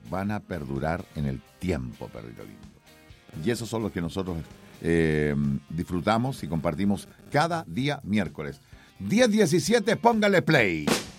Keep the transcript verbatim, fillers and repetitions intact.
van a perdurar en el tiempo, perrito lindo. Y esos son los que nosotros eh, disfrutamos y compartimos cada día miércoles. diez diecisiete, póngale play.